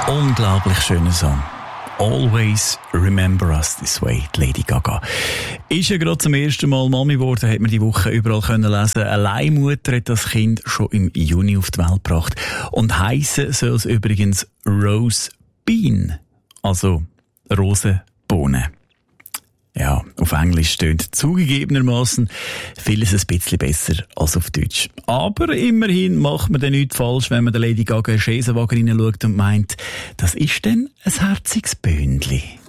Unglaublich schöner Song. Always Remember Us This Way, Lady Gaga. Ist ja gerade zum ersten Mal Mami geworden, hat man die Woche überall können lesen. Eine Leihmutter hat das Kind schon im Juni auf die Welt gebracht. Und heissen soll es übrigens Rose Bean, also Rosenbohnen. Ja, auf Englisch stöhnt zugegebenermaßen vieles ein bisschen besser als auf Deutsch. Aber immerhin macht man dann nichts falsch, wenn man der Lady Gaga in den Schesenwagen hineinschaut und meint, das ist dann ein herziges Böhnli.